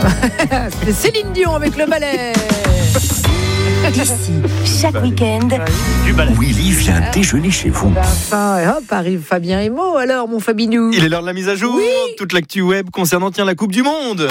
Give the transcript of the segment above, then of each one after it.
C'est Céline Dion avec le balai. Ici, chaque week-end, Willy vient déjeuner chez vous. Enfin, et hop, arrive Fabien Emo. Alors, mon Fabinou. Il est l'heure de la mise à jour. Oui. Toute l'actu web concernant la Coupe du Monde.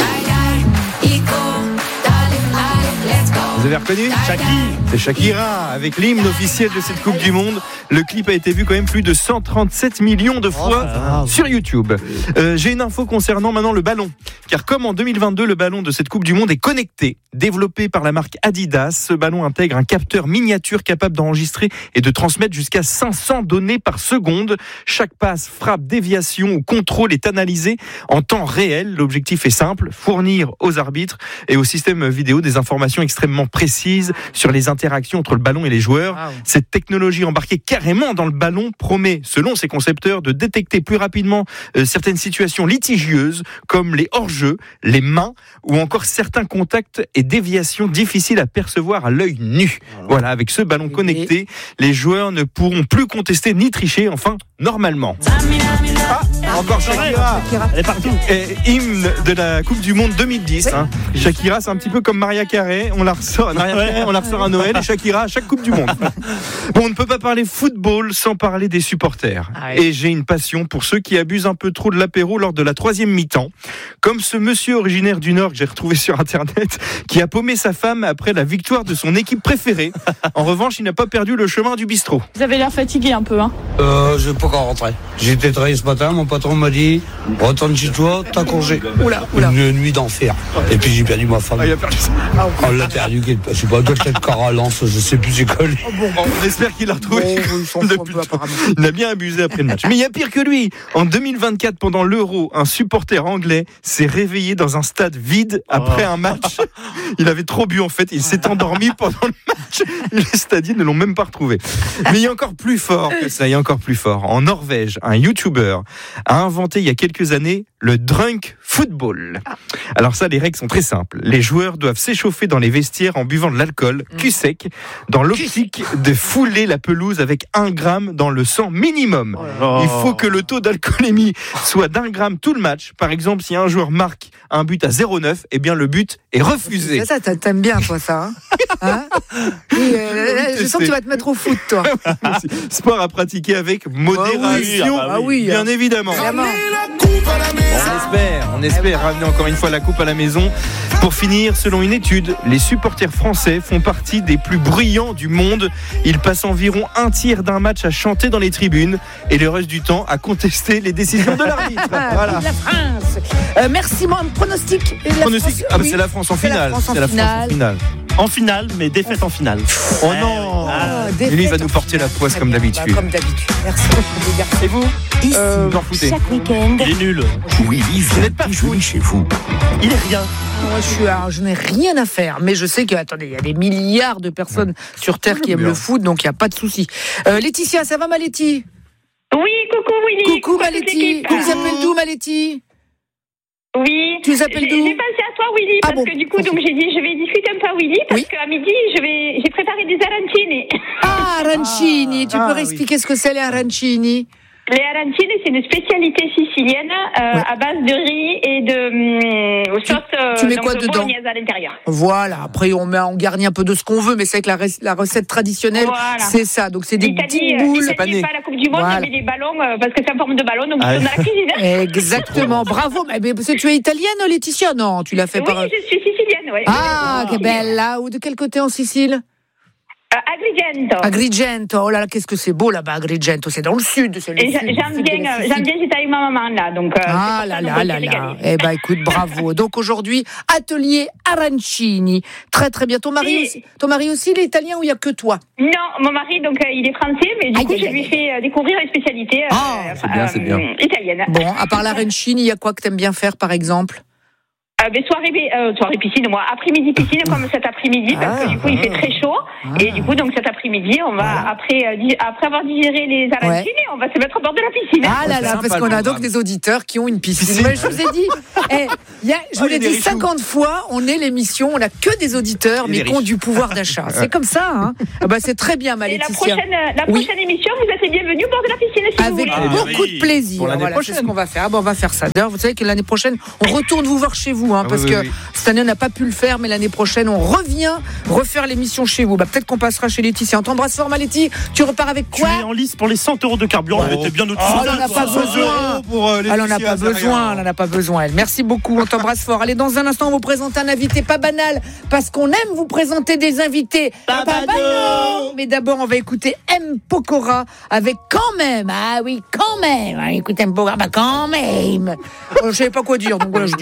Vous avez reconnu C'est Shakira avec l'hymne officiel de cette Coupe du Monde. Le clip a été vu quand même plus de 137 millions de fois sur YouTube. J'ai une info concernant maintenant le ballon. Car comme en 2022, le ballon de cette Coupe du Monde est connecté. Développé par la marque Adidas, ce ballon intègre un capteur miniature capable d'enregistrer et de transmettre jusqu'à 500 données par seconde. Chaque passe, frappe, déviation ou contrôle est analysé en temps réel. L'objectif est simple, fournir aux arbitres et au système vidéo des informations extrêmement précises sur les interactions entre le ballon et les joueurs. Cette technologie embarquée carrément dans le ballon promet, selon ses concepteurs, de détecter plus rapidement certaines situations litigieuses comme les hors-jeux, les mains ou encore certains contacts et déviations difficiles à percevoir à l'œil nu. Voilà, avec ce ballon connecté, les joueurs ne pourront plus contester ni tricher, enfin, normalement. Encore Shakira. Elle est partout. Hymne de la Coupe du Monde 2010. Shakira, c'est un petit peu comme Mariah Carey. On la ressort à Noël et Shakira à chaque Coupe du Monde. Bon, on ne peut pas parler football sans parler des supporters. Et j'ai une passion pour ceux qui abusent un peu trop de l'apéro lors de la 3e mi-temps. Comme ce monsieur originaire du Nord que j'ai retrouvé sur Internet, qui a paumé sa femme après la victoire de son équipe préférée. En revanche, il n'a pas perdu le chemin du bistrot. Vous avez l'air fatigué un peu, hein? Je vais pas encore rentrer. J'ai été travailler ce matin, mon patron m'a dit retourne chez toi, t'as congé. Oula. Une nuit d'enfer. Et puis j'ai perdu ma femme. Il a perdu ça. On l'a perdu, je sais pas, peut-être Caralance, je sais plus c'est quoi. On espère qu'il l'a retrouvé. Il a bien abusé après le match. Mais il y a pire que lui. En 2024, pendant l'Euro, un supporter anglais s'est réveillé dans un stade vide après un match. Il avait trop bu en fait. Il s'est endormi pendant le match. Les stadiers ne l'ont même pas retrouvé. Mais il y a encore plus fort que ça. Il y a encore plus fort. En Norvège, un YouTuber a inventé il y a quelques années le drunk football. Alors ça, les règles sont très simples. Les joueurs doivent s'échauffer dans les vestiaires en buvant de l'alcool cul sec, dans l'optique de fouler la pelouse avec 1 gramme dans le sang minimum. Il faut que le taux d'alcoolémie soit d'1 gramme tout le match. Par exemple, si un joueur marque un but à 0,9, eh bien le but est refusé. C'est ça, t'aimes bien toi ça, hein? Je sens que tu vas te mettre au foot, toi. Sport à pratiquer avec modération, bien évidemment. On espère ramener encore une fois la coupe à la maison. Pour finir, selon une étude, les supporters français font partie des plus bruyants du monde. Ils passent environ un tiers d'un match à chanter dans les tribunes et le reste du temps à contester les décisions de l'arbitre. Voilà. La France. Merci, mon pronostic. C'est la France en finale. C'est la France en finale. En finale, mais défaite en finale. Oh non. Et lui, il va nous porter la poisse comme d'habitude. Comme d'habitude. Merci beaucoup, les gars. Et vous? ici, vous en foutez. chaque week-end. Il est nul. Willy vient déjeuner chez vous. Il est rien. Moi, je n'ai rien à faire, mais je sais il y a des milliards de personnes sur Terre qui aiment le foot, donc il n'y a pas de souci. Laetitia, ça va, ma Letty? Oui, coucou Willy. Coucou, ma Letty. Tu t'appelles d'où, ma Letty? Oui. Tu t'appelles d'où? J'ai pensé à toi, Willy, parce que du coup, donc j'ai dit, je vais discuter un peu à Willy, parce qu'à midi, j'ai préparé des arancini. Arancini. Tu peux expliquer ce que c'est, les arancini? Les arancini, c'est une spécialité sicilienne à base de riz et de sauce tu mets quoi dedans à l'intérieur. Voilà, après on garnit un peu de ce qu'on veut, mais c'est avec la recette traditionnelle, c'est ça. Donc c'est des petites boules. L'Italie n'est pas la Coupe du Monde, mais les ballons, parce que c'est en forme de ballon, donc on a la cuisine. Exactement, bravo. Mais parce que tu es italienne, Laetitia? Non, tu l'as fait par... Oui, je suis sicilienne, oui. Ah, que bella. Ou de quel côté en Sicile? Agrigento, oh là là, qu'est-ce que c'est beau là-bas, Agrigento, c'est dans le sud. J'aime bien, j'étais avec ma maman là, donc. Eh ben, écoute, bravo. Donc aujourd'hui, atelier arancini, très très bien. Ton mari aussi, il est italien ou il y a que toi? Non, mon mari, donc il est français, mais du coup, je lui fais découvrir les spécialités italiennes. Bon, à part l'arancini, il y a quoi que t'aimes bien faire, par exemple? Soirée piscine, moi, après-midi piscine, comme cet après-midi, parce que du coup, il fait très chaud. Et du coup, donc cet après-midi, on va, après avoir digéré les arancini, on va se mettre au bord de la piscine. Ah là là, parce qu'on a donc des auditeurs qui ont une piscine. Mais je vous ai dit, Je vous l'ai dit 50 fois, on est l'émission, on n'a que des auditeurs, mais qui ont du pouvoir d'achat. C'est comme ça, hein. C'est très bien, ma Laetitia. Et la prochaine émission, vous êtes les bienvenus au bord de la piscine, si vous voulez. Avec beaucoup de plaisir. Pour l'année prochaine. C'est ce qu'on va faire. On va faire ça. D'ailleurs, vous savez que l'année prochaine, on retourne vous voir chez vous, parce que cette année, on n'a pas pu le faire, mais l'année prochaine, on revient refaire l'émission chez vous. Peut-être qu'on passera chez Laetitia. On t'embrasse fort, ma Laetitia. Tu repars avec quoi? Tu es en lice pour les 100 € de carburant. Elle était bien au-dessus. On n'en a pas besoin. Elle n'en a pas besoin. Merci beaucoup. On t'embrasse fort. Allez, dans un instant, on vous présente un invité pas banal, parce qu'on aime vous présenter des invités pas banaux. Mais d'abord, on va écouter M. Pokora avec Quand même. Ah oui, quand même. Écoutez M. Pokora, quand même. Je ne savais pas quoi dire. Donc voilà, je dis